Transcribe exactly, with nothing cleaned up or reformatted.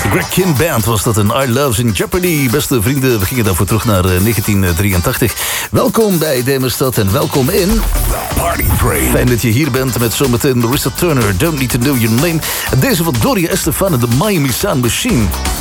Greg Kihn Band was dat, een Our Love's in Jeopardy. Beste vrienden, we gingen daarvoor terug naar uh, negentien drieëntachtig. Welkom bij Demerstad en welkom in... The Party Train. Fijn dat je hier bent met zometeen Marissa Turner, Don't Need to Know Your Name. En deze van Gloria Estefan en de Miami Sound Machine.